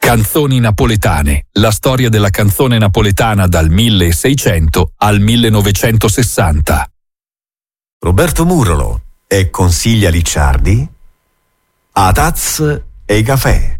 Canzoni napoletane, la storia della canzone napoletana dal 1600 al 1960. Roberto Murolo e Consiglia Licciardi a Taz e Caffè.